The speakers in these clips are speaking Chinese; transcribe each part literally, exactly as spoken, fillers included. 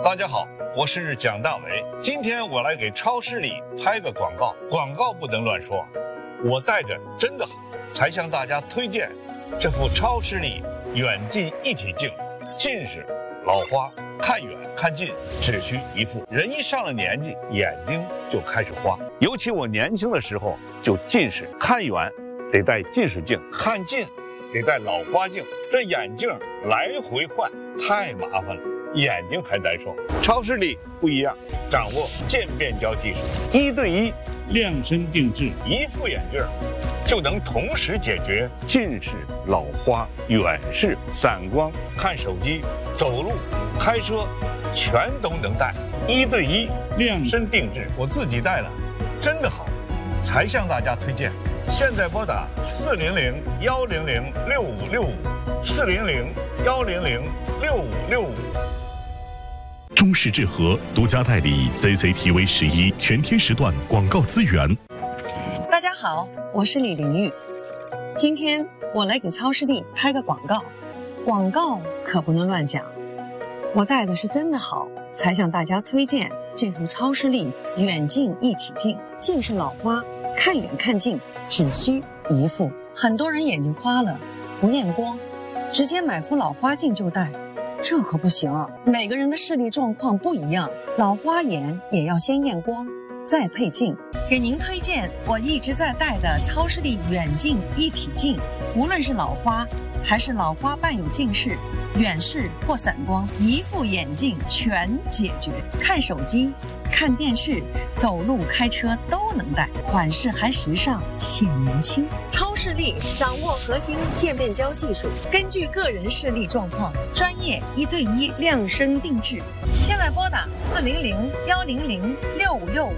大家好，我是蒋大为。今天我来给超市里拍个广告，广告不能乱说。我带着真的好，才向大家推荐这副超视力远近一体镜。近视、老花，看远看近只需一副。人一上了年纪，眼睛就开始花。尤其我年轻的时候就近视，看远得戴近视镜，看近得戴老花镜，这眼镜来回换太麻烦了，眼睛还难受。超视力不一样，掌握渐变焦技术，一对一量身定制， 一副眼镜就能同时解决近视、老花、远视、散光、看手机、走路、开车，全都能戴，一对一量身定制。我自己戴了，真的好，才向大家推荐。现在拨打四零零幺零零六五六五，四零零幺零零六五六五。 中视智和独家代理 C C T V 十一全天时段广告资源。 大家好，我是李玲玉。今天我来给超视力拍个广告，广告可不能乱讲。我带的是真的好，才向大家推荐这副超视力远近一体镜。近视老花，看远看近只需一副。很多人眼睛花了，不验光，直接买副老花镜就戴。这可不行啊！每个人的视力状况不一样，老花眼也要先验光，再配镜。给您推荐我一直在戴的超视力远近一体镜，无论是老花还是老花伴有近视、远视或散光，一副眼镜全解决。看手机、看电视、走路、开车都能戴，款式还时尚显年轻。超视力掌握核心渐变焦技术，根据个人视力状况，专业一对一量身定制。现在拨打四零零幺零零六五六五。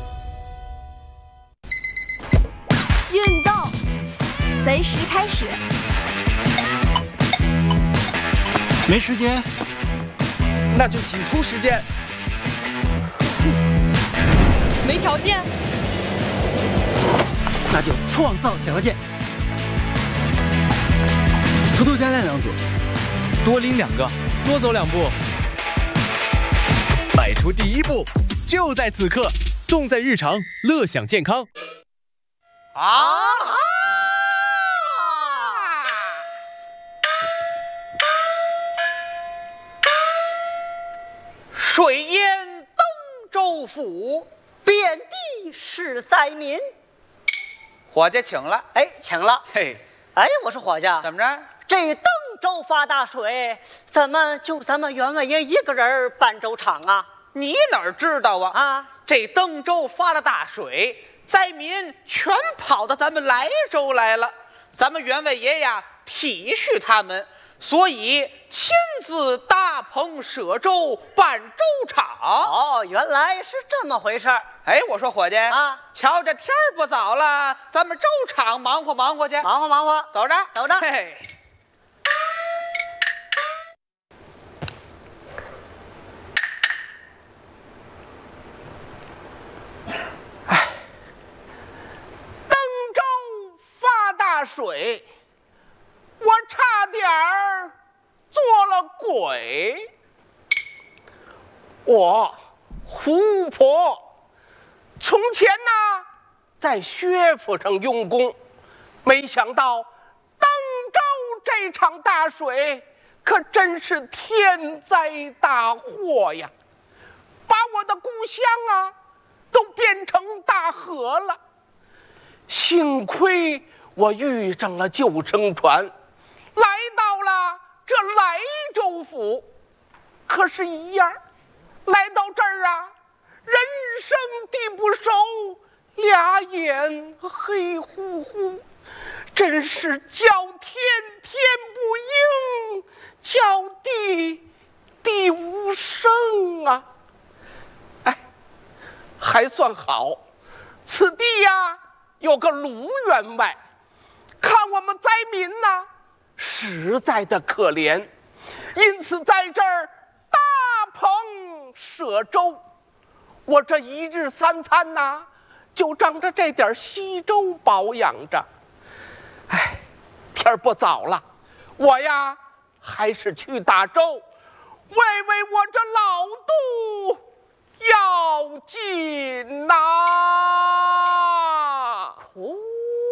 运动随时开始。 没时间， 那就挤出时间。 没条件， 那就创造条件。 偷偷加练两组， 多拎两个，多走两步。 迈出第一步，就在此刻，动在日常，乐享健康。 啊！水淹登州府， 遍地是灾民。 伙计请了， 哎，请了。 嘿， 哎，我说伙计， 怎么着？ 这登州发大水，怎么就咱们员外爷一个人办州场啊？ 你哪儿知道啊？ 啊， 这登州发了大水，灾民全跑到咱们莱州来了。咱们员外爷呀，体恤他们。所以亲自搭棚舍粥办粥场。 哦，原来是这么回事儿。 哎，我说伙计啊， 瞧这天儿不早了，咱们粥场忙活忙活去。 忙活忙活， 走着走着。 嘿， 哎，登州发大水。我差点儿做了鬼。我胡婆从前呢在薛府上用功，没想到登州这场大水可真是天灾大祸呀，把我的故乡啊都变成大河了。幸亏我遇上了救生船，来到了这莱州府，可是一样，来到这儿啊，人生地不熟，俩眼黑乎乎，真是叫天天不应，叫地地无声啊！哎，还算好，此地呀有个卢员外，看我们灾民呐实在的可怜，因此在这儿搭棚舍粥。我这一日三餐呐就仗着这点稀粥保养着。哎，天儿不早了，我呀还是去打粥。